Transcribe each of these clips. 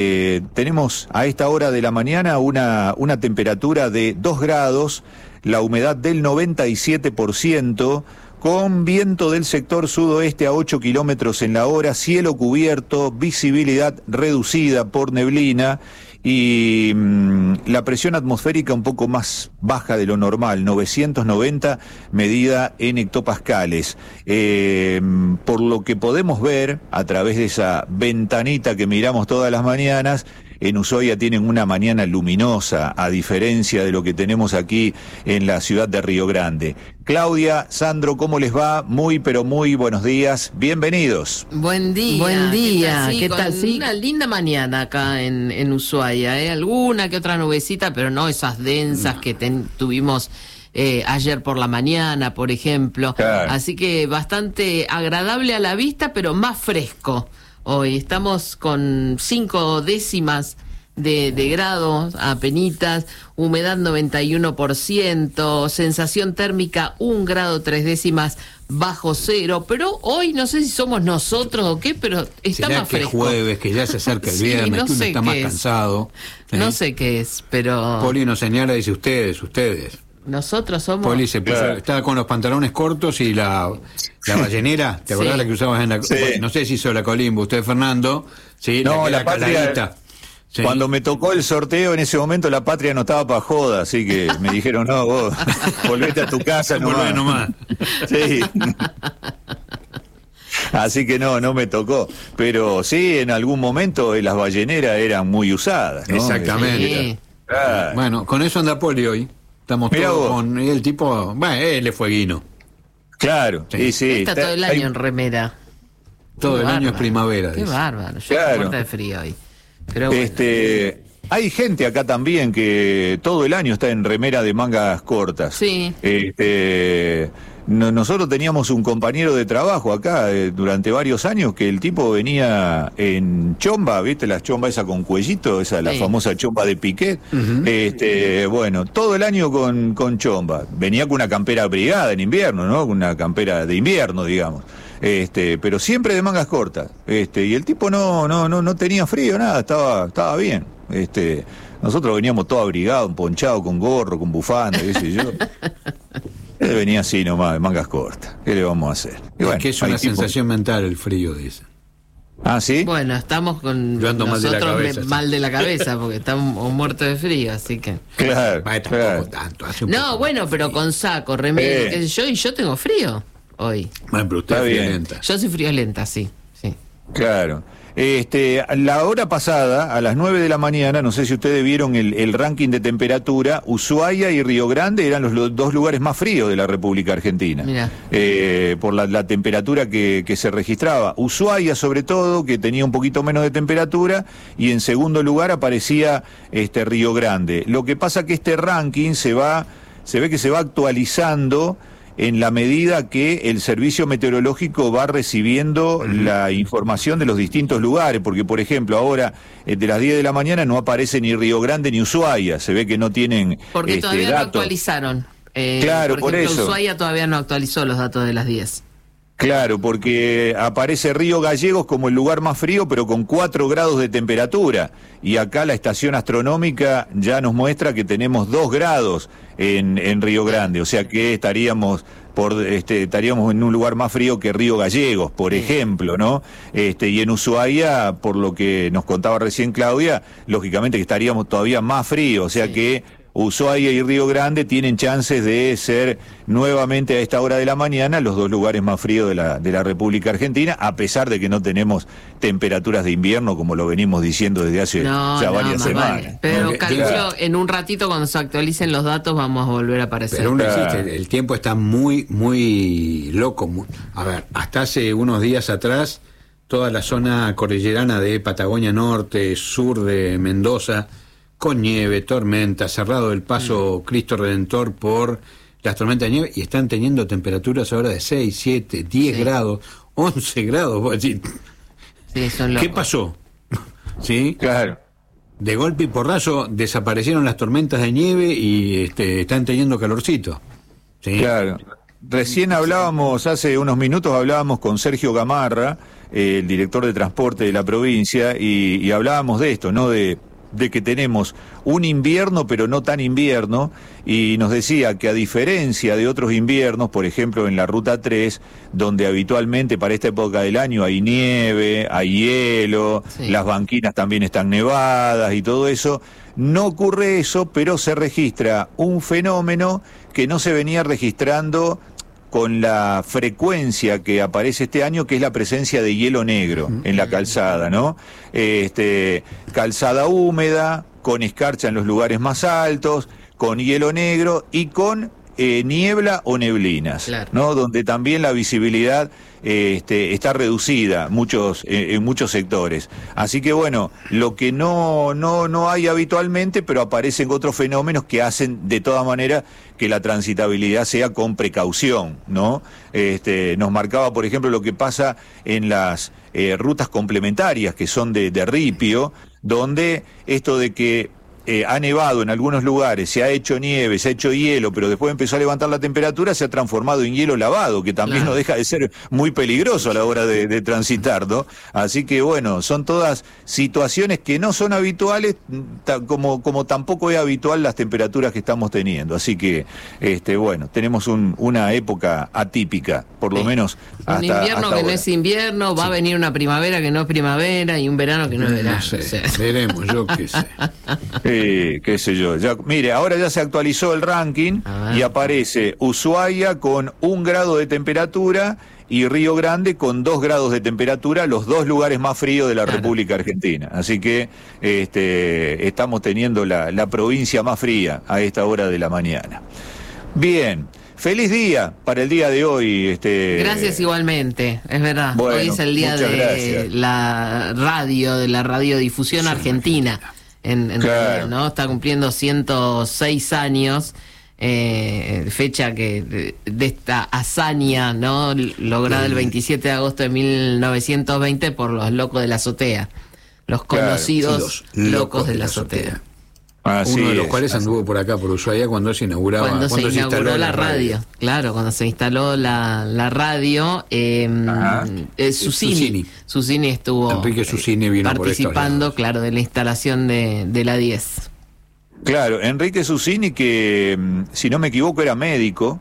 Tenemos a esta hora de la mañana una temperatura de 2 grados, la humedad del 97%, con viento del sector sudoeste a 8 kilómetros en la hora, cielo cubierto, visibilidad reducida por neblina y la presión atmosférica un poco más baja de lo normal, 990 medida en hectopascales. Por lo que podemos ver a través de esa ventanita que miramos todas las mañanas, en Ushuaia tienen una mañana luminosa, a diferencia de lo que tenemos aquí en la ciudad de Río Grande. Claudia, Sandro, ¿cómo les va? Muy, pero muy buenos días. Bienvenidos. Buen día. Buen día. ¿Qué tal? Sí, una linda mañana acá en Ushuaia, ¿eh? Alguna que otra nubecita, pero no esas densas que tuvimos ayer por la mañana, por ejemplo. Claro. Así que bastante agradable a la vista, pero más fresco. Hoy estamos con 5 décimas de grados, apenitas, humedad 91%, sensación térmica 1 grado 3 décimas bajo cero, pero hoy no sé si somos nosotros o qué, pero está ¿será más que fresco. Jueves, que ya se acerca el Sí, viernes, no que uno sé está más qué es. cansado? No sé qué es, pero Poli nos señala, dice ustedes. nosotros somos... Poli se puso, Claro. estaba con los pantalones cortos y la ballenera, ¿te acordás Sí. la que usabas en la... Sí. No sé si hizo la Colimbo, usted, Fernando. Sí, No, que la era Patria- caladita. Sí. Cuando me tocó el sorteo, en ese momento la patria no estaba para joda, así que me dijeron, no, vos, volvete a tu casa Volvé nomás. Sí. Así que no me tocó. Pero sí, en algún momento las balleneras eran muy usadas, ¿no? Exactamente. Sí. Claro. Bueno, con eso anda Poli hoy. Estamos Mirá todos vos. con el tipo... Bueno, él es fueguino. Claro, Sí. sí. Está todo el año en remera. Todo Qué el año es bárbaro. primavera. Qué dice. bárbaro. Yo Claro. muerta de frío hoy. Pero bueno. Hay gente acá también que todo el año está en remera de mangas cortas. Sí. Nosotros teníamos un compañero de trabajo acá durante varios años que el tipo venía en chomba, ¿viste? Las chombas esa con cuellito, esa la Sí. famosa chomba de Piquet. Ujú. Bueno, todo el año con chomba. Venía con una campera abrigada en invierno, ¿no? Con una campera de invierno, digamos. Pero siempre de mangas cortas. Y el tipo no tenía frío, nada, estaba bien. Nosotros veníamos todos abrigados, ponchados, con gorro, con bufanda, qué sé yo. Él venía así nomás, de mangas cortas. ¿Qué le vamos a hacer? Y Es bueno, que es hay una tipos- sensación mental el frío, dice. Ah, ¿sí? Bueno, estamos con Yo ando mal de la nosotros cabeza, sí. mal de la cabeza porque estamos muertos de frío, así que... Claro, Tampoco claro. tanto. Hace un No, poco. bueno, pero con saco, remera, Sí. qué sé yo, y yo tengo frío hoy. Bueno, pero usted Está es bien. violenta. Yo soy friolenta, sí. Claro. La hora pasada, a las 9 de la mañana, no sé si ustedes vieron el ranking de temperatura, Ushuaia y Río Grande eran los dos lugares más fríos de la República Argentina. Mirá. Por la temperatura que se registraba. Ushuaia, sobre todo, que tenía un poquito menos de temperatura, y en segundo lugar aparecía Río Grande. Lo que pasa que este ranking se ve que se va actualizando en la medida que el servicio meteorológico va recibiendo la información de los distintos lugares, porque por ejemplo ahora de las 10 de la mañana no aparece ni Río Grande ni Ushuaia, se ve que no tienen Porque todavía no datos. actualizaron. Claro, por ejemplo, eso. Ushuaia todavía no actualizó los datos de las 10. Claro, porque aparece Río Gallegos como el lugar más frío, pero con 4 grados de temperatura. Y acá la estación astronómica ya nos muestra que tenemos 2 grados en Río Grande. O sea que estaríamos en un lugar más frío que Río Gallegos, por ejemplo, ¿no? Y en Ushuaia, por lo que nos contaba recién Claudia, lógicamente que estaríamos todavía más frío. O sea que Ushuaia y Río Grande tienen chances de ser nuevamente a esta hora de la mañana los dos lugares más fríos de la República Argentina, a pesar de que no tenemos temperaturas de invierno como lo venimos diciendo desde hace ya varias más semanas. vale. Pero Porque, calculo, claro, en un ratito cuando se actualicen los datos vamos a volver a aparecer. Pero uno Claro. existe, el tiempo está muy, muy loco. A ver, hasta hace unos días atrás, toda la zona cordillerana de Patagonia Norte, sur de Mendoza, con nieve, tormenta, cerrado el paso Cristo Redentor por las tormentas de nieve, y están teniendo temperaturas ahora de 6, 7, 10 Sí. grados, 11 grados. Vos decís, Sí, son locos. ¿qué pasó? ¿Sí? Claro. De golpe y porrazo desaparecieron las tormentas de nieve y están teniendo calorcito. ¿Sí? Claro. Recién hace unos minutos hablábamos con Sergio Gamarra, el director de transporte de la provincia, y hablábamos de esto, ¿no? De que tenemos un invierno pero no tan invierno, y nos decía que a diferencia de otros inviernos, por ejemplo en la Ruta 3, donde habitualmente para esta época del año hay nieve, hay hielo, Sí. las banquinas también están nevadas y todo eso, no ocurre eso, pero se registra un fenómeno que no se venía registrando con la frecuencia que aparece este año, que es la presencia de hielo negro en la calzada, ¿no? Calzada húmeda, con escarcha en los lugares más altos, con hielo negro y con niebla o neblinas, Claro. ¿no? Donde también la visibilidad está reducida en muchos sectores. Así que bueno, lo que no hay habitualmente, pero aparecen otros fenómenos que hacen de todas maneras que la transitabilidad sea con precaución, ¿no? Nos marcaba, por ejemplo, lo que pasa en las rutas complementarias que son de ripio, donde esto de que ha nevado en algunos lugares, se ha hecho nieve, se ha hecho hielo, pero después empezó a levantar la temperatura, se ha transformado en hielo lavado, que también Claro. no deja de ser muy peligroso a la hora de transitar, ¿no? Así que bueno, son todas situaciones que no son habituales, como tampoco es habitual las temperaturas que estamos teniendo. Así que, bueno, tenemos una época atípica, por lo Sí. menos Un hasta invierno hasta que no ahora. es invierno, va a venir una primavera que no es primavera y un verano que no es verano. No sé, O sea. veremos, yo qué sé. Qué sé yo. Ya, mire, ahora ya se actualizó el ranking A ver. y aparece Ushuaia con 1 grado de temperatura y Río Grande con 2 grados de temperatura, los dos lugares más fríos de la Claro. República Argentina. Así que estamos teniendo la provincia más fría a esta hora de la mañana. Bien, feliz día para el día de hoy. Gracias igualmente, es verdad. Bueno, Hoy es el día muchas de gracias. la radio, de la radiodifusión argentina. En Claro. realidad, ¿no? Está cumpliendo 106 años, fecha que de esta hazaña, ¿no? Lograda el 27 de agosto de 1920 por los locos de la azotea, los Claro, conocidos sí, los locos de la azotea. Así Uno de los es, cuales así. anduvo por acá, por Ushuaia, cuando se inauguraba. Cuando se instaló inauguró la radio, claro, cuando se instaló la radio, Ajá. Susini estuvo Enrique Susini vino por estos participando, lados. claro, de la instalación de la 10. Claro, Enrique Susini, que si no me equivoco era médico,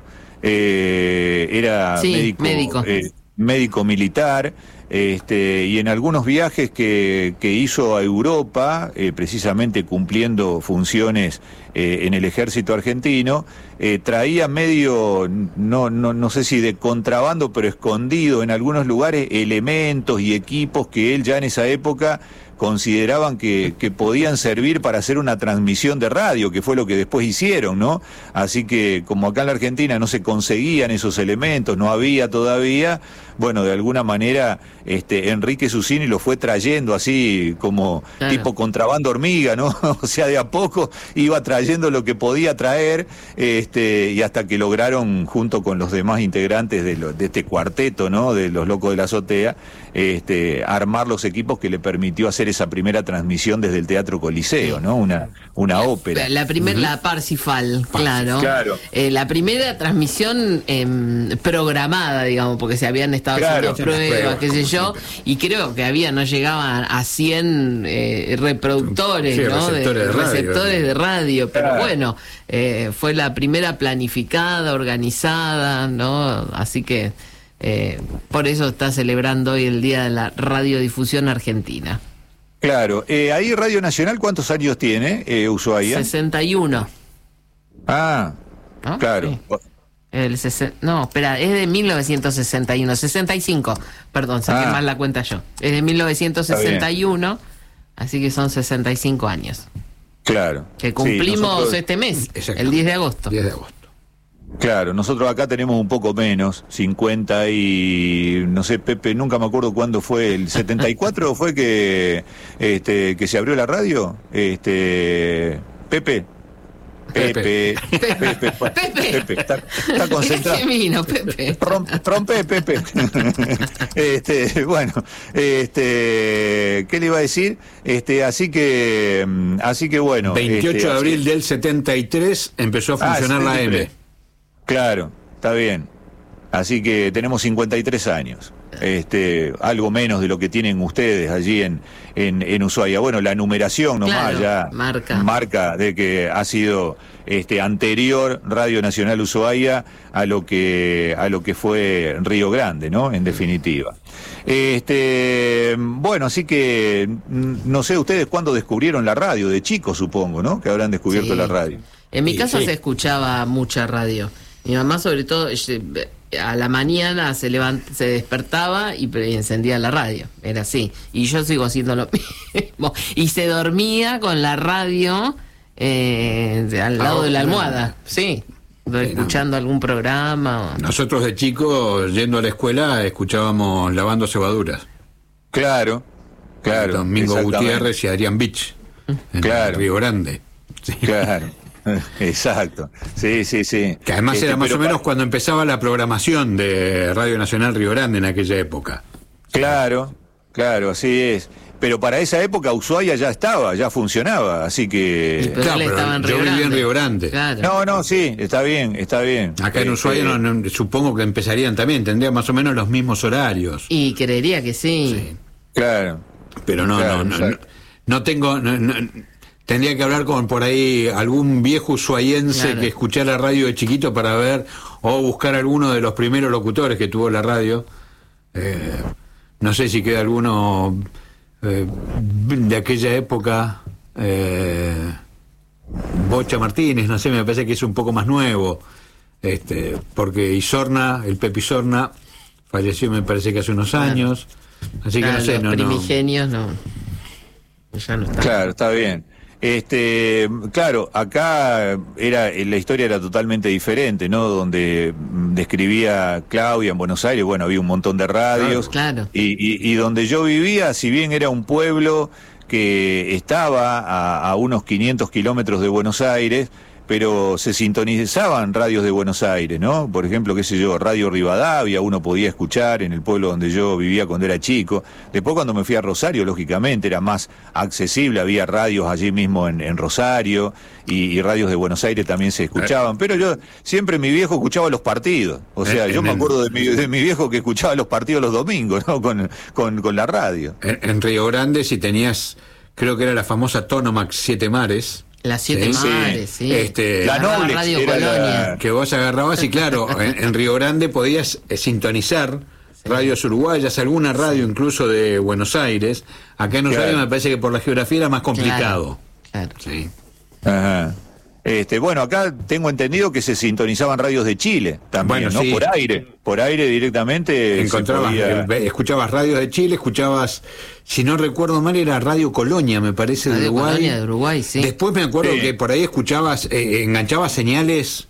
era Sí, médico. Médico militar, y en algunos viajes que hizo a Europa, precisamente cumpliendo funciones en el ejército argentino, traía medio, no sé si de contrabando, pero escondido en algunos lugares, elementos y equipos que él ya en esa época consideraban que podían servir para hacer una transmisión de radio, que fue lo que después hicieron, ¿no? Así que como acá en la Argentina no se conseguían esos elementos, no había todavía, bueno, de alguna manera Enrique Susini lo fue trayendo así como Claro. tipo contrabando hormiga, ¿no? O sea, de a poco iba trayendo lo que podía traer, y hasta que lograron, junto con los demás integrantes de este cuarteto, ¿no? De los locos de la azotea, armar los equipos que le permitió hacer esa primera transmisión desde el Teatro Coliseo, ¿no? Una ópera. La primera, la Parsifal, claro. Claro. La primera transmisión programada, digamos, porque se habían estado Claro. haciendo pruebas, qué sé yo, y creo que no llegaban a 100 reproductores, Sí, ¿no? receptores de radio. Pero Claro. bueno, fue la primera planificada, organizada, ¿no? Así que por eso está celebrando hoy el Día de la Radiodifusión Argentina. Claro. Ahí Radio Nacional, ¿cuántos años tiene Ushuaia? 61. Ah, ¿No? claro. Sí. No, espera, es de 1961, 65, perdón, saqué Ah. mal la cuenta yo. Es de 1961, así que son 65 años. Claro. Que Sí, cumplimos nosotros- este mes, Exacto. el 10 de agosto. 10 de agosto. Claro, nosotros acá tenemos un poco menos, 50 y no sé, Pepe, nunca me acuerdo cuándo fue, el 74 fue que se abrió la radio, Pepe. Pepe, está concentrado. ¿Qué vino, Pepe? Rompe, Pepe. Bueno, ¿qué le iba a decir? Así que bueno. 28 de abril del 73 empezó a funcionar la 73. M. Claro, está bien. Así que tenemos 53 años. algo menos de lo que tienen ustedes allí en Ushuaia. Bueno, la numeración nomás Claro, ya marca de que ha sido anterior Radio Nacional Ushuaia a lo que fue Río Grande, ¿no? En definitiva. Bueno, así que no sé ustedes cuándo descubrieron la radio, de chicos supongo, ¿no? Que habrán descubierto la radio. En mi casa se escuchaba mucha radio. Mi mamá sobre todo a la mañana se despertaba y encendía la radio, era así. Y yo sigo haciendo lo mismo. Y se dormía con la radio al lado de la almohada, sí, escuchando algún programa. Nosotros de chicos, yendo a la escuela, escuchábamos Lavando Cebaduras. Claro. Domingo Gutiérrez y Adrián Beach, en Río Grande. Sí. Claro. Exacto, sí. Que además era más o menos cuando empezaba la programación de Radio Nacional Río Grande en aquella época. Claro, así es. Pero para esa época Ushuaia ya funcionaba, así que... Claro, pero yo vivía en Río Grande. Claro. No, sí, está bien. Acá en Ushuaia supongo que empezarían también, tendría más o menos los mismos horarios. Y creería que sí. Claro. Pero no tengo... Tendría que hablar con por ahí algún viejo ushuaiense que escuchara radio de chiquito para ver, o buscar alguno de los primeros locutores que tuvo la radio. No sé si queda alguno de aquella época. Bocha Martínez, no sé, me parece que es un poco más nuevo. Porque Isorna, el Pepe Isorna, falleció me parece que hace unos años. Así que no sé, los primigenios ya no están. Claro, está bien. Claro, acá la historia era totalmente diferente, ¿no? Donde describía Claudia en Buenos Aires, bueno, había un montón de radios. Claro. Y donde yo vivía, si bien era un pueblo que estaba a unos 500 kilómetros de Buenos Aires, pero se sintonizaban radios de Buenos Aires, ¿no? Por ejemplo, qué sé yo, Radio Rivadavia, uno podía escuchar en el pueblo donde yo vivía cuando era chico. Después cuando me fui a Rosario, lógicamente, era más accesible, había radios allí mismo en Rosario, y radios de Buenos Aires también se escuchaban. Pero yo, siempre mi viejo escuchaba los partidos. O sea, yo me acuerdo de mi viejo que escuchaba los partidos los domingos, ¿no? Con la radio. En Río Grande, si tenías, creo que era la famosa Tonomax 7 Mares. Las 7 Mares, sí. La Noble Radio Colonia. Que vos agarrabas y claro, en Río Grande podías sintonizar radios uruguayas, alguna radio incluso de Buenos Aires. Acá en Ushuaia me parece que por la geografía era más complicado. Claro. Sí. Ajá. Bueno, acá tengo entendido que se sintonizaban radios de Chile también, bueno, ¿no? sí. Por aire directamente. Escuchabas radios de Chile, escuchabas, si no recuerdo mal, era Radio Colonia, me parece, Radio de Uruguay. Colonia de Uruguay, sí. Después me acuerdo que por ahí escuchabas, enganchabas señales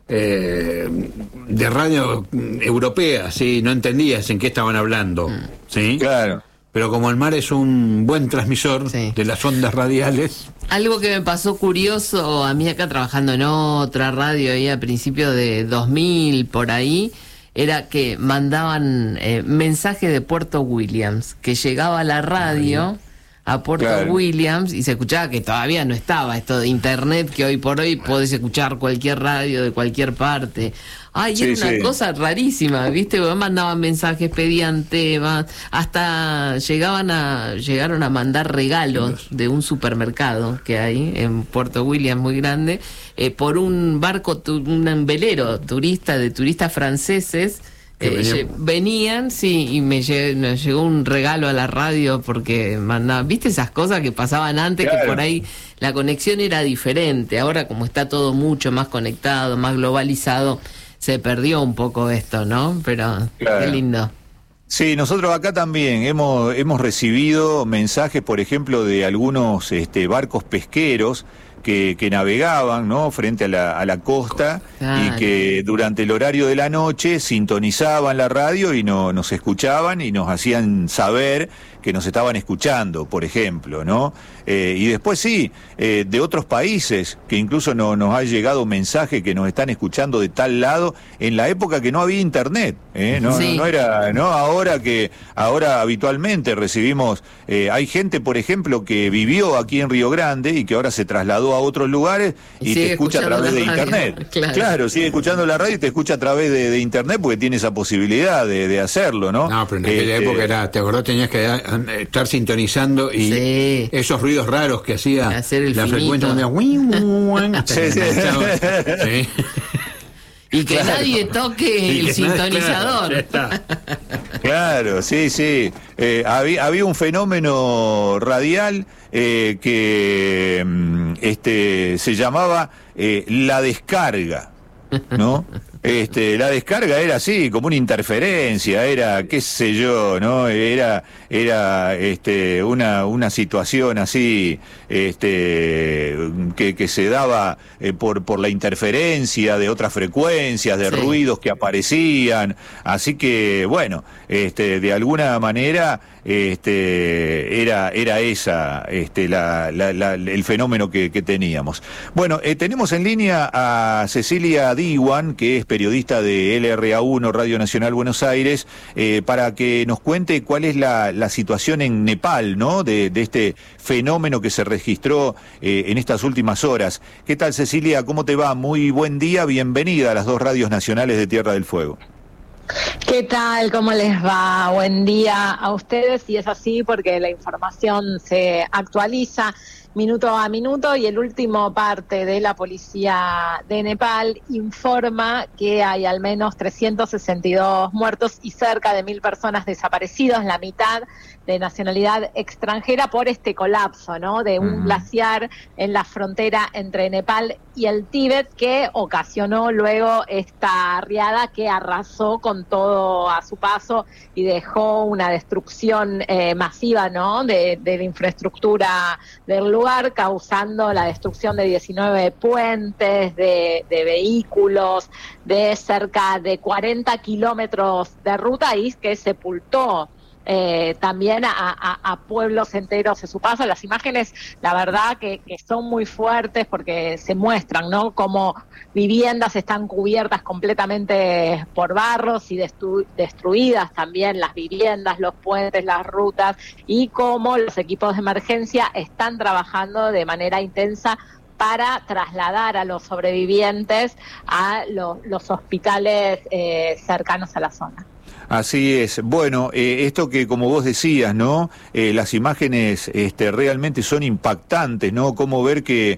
de radio europea, ¿sí? No entendías en qué estaban hablando, ¿sí? Claro. Pero como el mar es un buen transmisor de las ondas radiales... Algo que me pasó curioso a mí acá trabajando en otra radio ahí a principios de 2000 por ahí, era que mandaban mensajes de Puerto Williams, que llegaba a la radio a Puerto Williams y se escuchaba que todavía no estaba esto de internet, que hoy por hoy podés escuchar cualquier radio de cualquier parte. Ay, era una cosa rarísima, ¿viste? Mandaban mensajes, pedían temas, hasta llegaron a mandar regalos de un supermercado que hay en Puerto Williams muy grande, por un barco, un velero de turistas franceses. Venían, y me llegó un regalo a la radio porque mandaban, ¿viste esas cosas que pasaban antes? Que por ahí la conexión era diferente. Ahora, como está todo mucho más conectado, más globalizado, se perdió un poco esto, ¿no? Pero qué lindo. Sí, nosotros acá también hemos recibido mensajes, por ejemplo, de algunos barcos pesqueros que navegaban, ¿no? Frente a la costa, y que durante el horario de la noche sintonizaban la radio y nos escuchaban y nos hacían saber que nos estaban escuchando, por ejemplo, ¿no? Y después sí, de otros países, que incluso nos ha llegado mensaje que nos están escuchando de tal lado, en la época que no había internet, no era, ¿no? Ahora habitualmente recibimos, hay gente, por ejemplo, que vivió aquí en Río Grande y que ahora se trasladó a otros lugares y te escucha a través de internet. Claro, sigue escuchando la radio y te escucha a través de internet porque tiene esa posibilidad de hacerlo, ¿no? No, pero en aquella época era, ¿te acordás? Tenías que estar sintonizando y esos ruidos raros que hacía la frecuencia cuando sí. Y que nadie toque el sintonizador. Claro, sí. Había un fenómeno radial que se llamaba la descarga, ¿no? La descarga era así, como una interferencia, era, qué sé yo, ¿no? Era una situación así, que se daba por la interferencia de otras frecuencias, de ruidos que aparecían, así que, bueno, de alguna manera, era esa, el fenómeno que teníamos. Bueno, tenemos en línea a Cecilia Diwan, que es periodista de LRA1, Radio Nacional Buenos Aires, para que nos cuente cuál es la situación en Nepal, ¿no? De este fenómeno que se registró en estas últimas horas. ¿Qué tal, Cecilia? ¿Cómo te va? Muy buen día, bienvenida a las dos radios nacionales de Tierra del Fuego. ¿Qué tal? ¿Cómo les va? Buen día a ustedes, y es así porque la información se actualiza minuto a minuto, y el último parte de la policía de Nepal informa que hay al menos 362 muertos y cerca de 1.000 personas desaparecidas, la mitad de nacionalidad extranjera, por este colapso, ¿no? De un glaciar en la frontera entre Nepal y el Tíbet, que ocasionó luego esta riada que arrasó con todo a su paso y dejó una destrucción masiva, ¿no? De la infraestructura del lugar, causando la destrucción de 19 puentes, de vehículos, de cerca de 40 kilómetros de ruta, y que sepultó también a pueblos enteros en su paso. Las imágenes, la verdad que son muy fuertes, porque se muestran, ¿no? Cómo viviendas están cubiertas completamente por barros y destruidas también las viviendas, los puentes, las rutas, y cómo los equipos de emergencia están trabajando de manera intensa para trasladar a los sobrevivientes a los hospitales cercanos a la zona. Así es. Bueno, esto que como vos decías, ¿no? Las imágenes realmente son impactantes, ¿no? Cómo ver que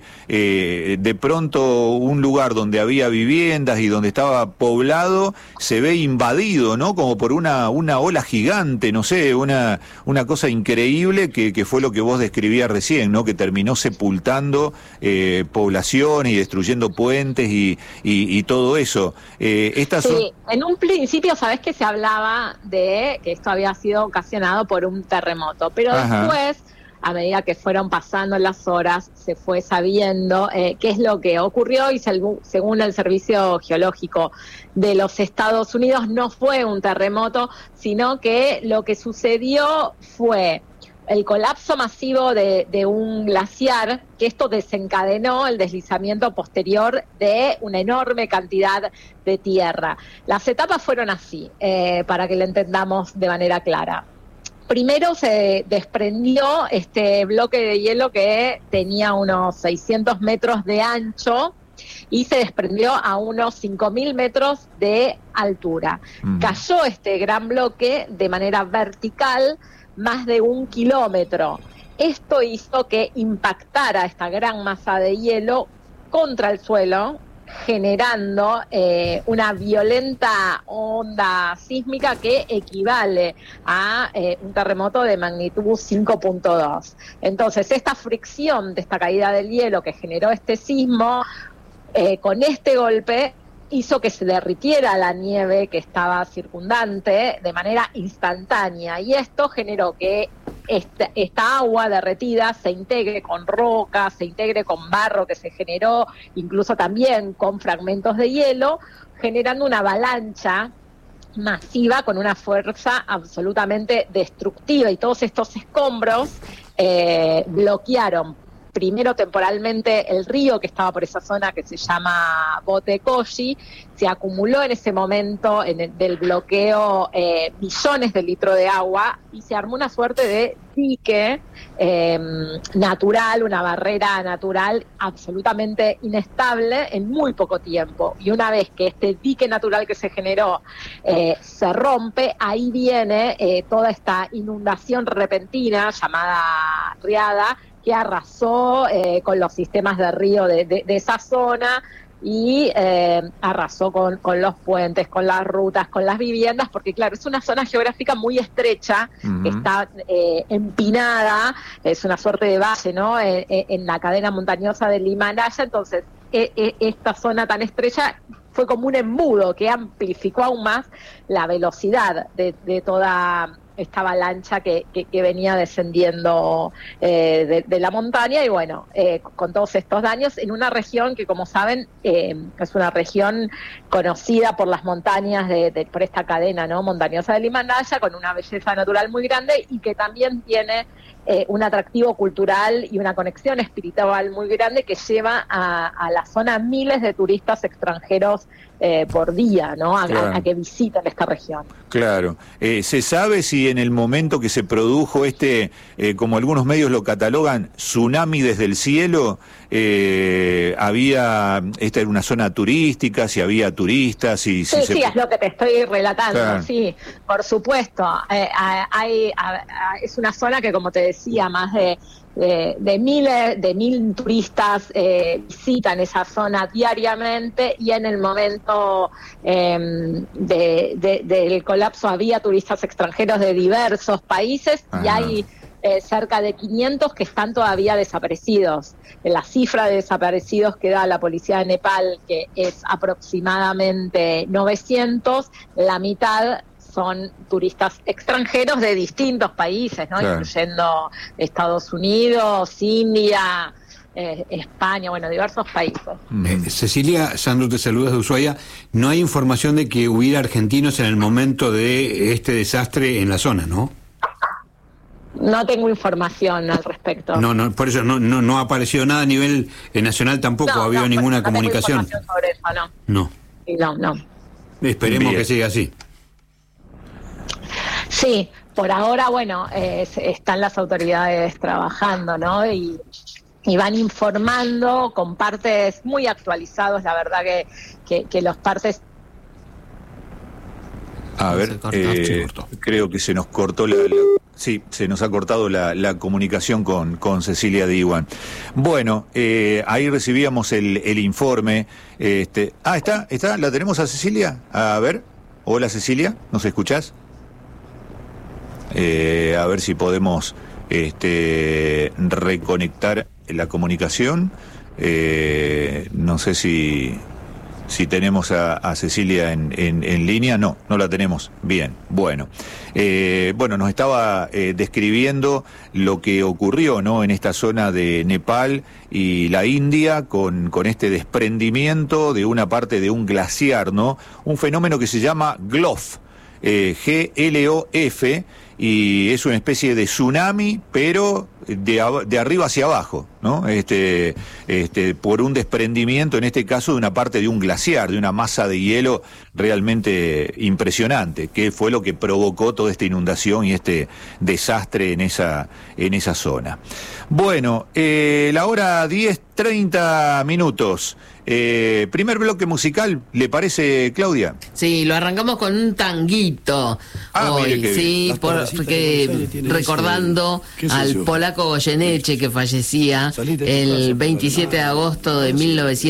de pronto un lugar donde había viviendas y donde estaba poblado se ve invadido, ¿no? Como por una ola gigante, no sé, una cosa increíble que fue lo que vos describías recién, ¿no? Que terminó sepultando poblaciones y destruyendo puentes y todo eso. Sí, en un principio, ¿sabés que se hablaba de que esto había sido ocasionado por un terremoto? Pero después, a medida que fueron pasando las horas, se fue sabiendo qué es lo que ocurrió, y según el Servicio Geológico de los Estados Unidos, no fue un terremoto, sino que lo que sucedió fue el colapso masivo de un glaciar, que esto desencadenó el deslizamiento posterior de una enorme cantidad de tierra. Las etapas fueron así, para que lo entendamos de manera clara. Primero se desprendió este bloque de hielo que tenía unos 600 metros de ancho, y se desprendió a unos 5.000 metros de altura. Cayó este gran bloque de manera vertical, más de 1 kilómetro. Esto hizo que impactara esta gran masa de hielo contra el suelo, generando una violenta onda sísmica que equivale a un terremoto de magnitud 5.2. Entonces, esta fricción de esta caída del hielo que generó este sismo, con este golpe, hizo que se derritiera la nieve que estaba circundante de manera instantánea, y esto generó que esta agua derretida se integre con rocas, se integre con barro que se generó, incluso también con fragmentos de hielo, generando una avalancha masiva con una fuerza absolutamente destructiva, y todos estos escombros bloquearon primero temporalmente el río que estaba por esa zona que se llama Botecoshi. Se acumuló en ese momento del bloqueo millones de litros de agua, y se armó una suerte de dique natural, una barrera natural absolutamente inestable en muy poco tiempo. Y una vez que este dique natural que se generó se rompe, ahí viene toda esta inundación repentina llamada riada, que arrasó con los sistemas de río de esa zona, y arrasó con los puentes, con las rutas, con las viviendas, porque claro, es una zona geográfica muy estrecha, que está empinada, es una suerte de valle, ¿no?, en la cadena montañosa del Himalaya. Entonces esta zona tan estrecha fue como un embudo que amplificó aún más la velocidad de toda esta avalancha que venía descendiendo de la montaña, y bueno, con todos estos daños en una región que, como saben, es una región conocida por las montañas, por esta cadena, ¿no?, montañosa del Himalaya, con una belleza natural muy grande, y que también tiene un atractivo cultural y una conexión espiritual muy grande, que lleva a la zona miles de turistas extranjeros por día, ¿no?, claro, a que visiten esta región. Claro. ¿Se sabe si en el momento que se produjo como algunos medios lo catalogan, tsunami desde el cielo, esta era una zona turística, si había turistas? Sí, es lo que te estoy relatando, claro. Sí, por supuesto. Es una zona que, como te decía, más de 1.000 turistas visitan esa zona diariamente, y en el momento del colapso había turistas extranjeros de diversos países. Ajá. Y hay cerca de 500 que están todavía desaparecidos. La cifra de desaparecidos que da la policía de Nepal, que es aproximadamente 900, la mitad son turistas extranjeros de distintos países, ¿no? Claro. Incluyendo Estados Unidos, India, España, bueno, diversos países. Cecilia, Sandro te saluda desde Ushuaia. No hay información de que hubiera argentinos en el momento de este desastre en la zona, ¿no? No tengo información al respecto. No, por eso no ha aparecido nada a nivel nacional tampoco, ha habido ninguna comunicación. Tengo información sobre eso, no. Esperemos bien que siga así. Sí, por ahora, bueno, están las autoridades trabajando, ¿no? Y van informando con partes muy actualizados. La verdad que los partes... A ver, creo que se nos cortó sí, se nos ha cortado la comunicación con Cecilia Diwan. Bueno, ahí recibíamos el informe. ¿Está? ¿La tenemos a Cecilia? A ver. Hola, Cecilia, ¿nos escuchás? A ver si podemos reconectar la comunicación. No sé si tenemos a Cecilia en línea. No la tenemos. Bien, bueno. Nos estaba describiendo lo que ocurrió, ¿no?, en esta zona de Nepal y la India con este desprendimiento de una parte de un glaciar, ¿no? Un fenómeno que se llama GLOF, GLOF, y es una especie de tsunami, pero de arriba hacia abajo, ¿no? Por un desprendimiento, en este caso, de una parte de un glaciar, de una masa de hielo realmente impresionante, que fue lo que provocó toda esta inundación y este desastre en esa zona. Bueno, la hora 10:30. Primer bloque musical, ¿le parece, Claudia? Sí, lo arrancamos con un tanguito hoy, sí, porque recordando al polaco Goyeneche, que fallecía el 27 de agosto de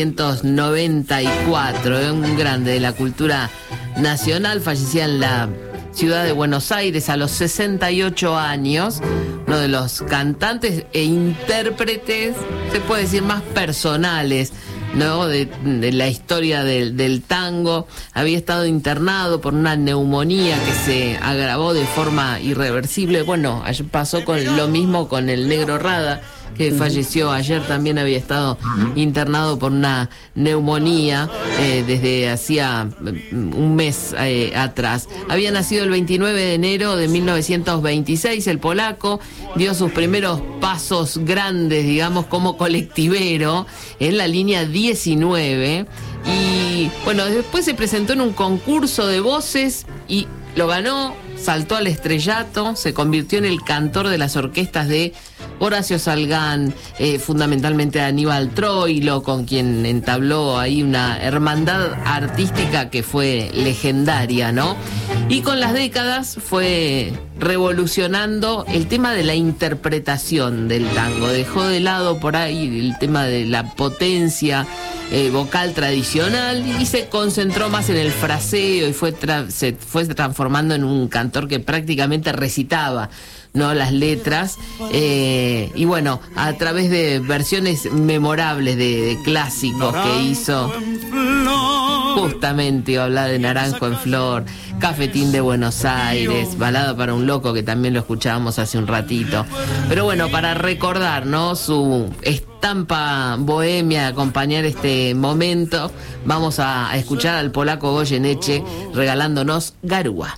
1994, un grande de la cultura nacional, fallecía en la ciudad de Buenos Aires a los 68 años, uno de los cantantes e intérpretes, se puede decir, más personales, ¿no?, de la historia del tango. Había estado internado por una neumonía que se agravó de forma irreversible. Bueno, pasó con lo mismo con el Negro Rada, que falleció ayer, también había estado internado por una neumonía desde hacía un mes atrás. Había nacido el 29 de enero de 1926, el polaco dio sus primeros pasos grandes, digamos, como colectivero en la línea 19 y bueno, después se presentó en un concurso de voces y lo ganó, saltó al estrellato, se convirtió en el cantor de las orquestas de Horacio Salgán, fundamentalmente Aníbal Troilo, con quien entabló ahí una hermandad artística que fue legendaria, ¿no? Y con las décadas fue revolucionando el tema de la interpretación del tango. Dejó de lado por ahí el tema de la potencia vocal tradicional y se concentró más en el fraseo y se fue transformando en un cantor que prácticamente recitaba, ¿no?, las letras, y bueno, a través de versiones memorables de clásicos que hizo. Justamente iba a hablar de Naranjo en Flor, Cafetín de Buenos Aires, Balada para un Loco, que también lo escuchábamos hace un ratito. Pero bueno, para recordar, ¿no?, su estampa bohemia, acompañar este momento, vamos a escuchar al polaco Goyeneche regalándonos Garúa.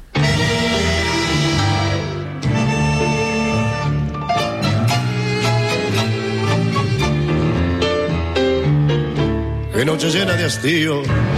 Qué noche llena de hastío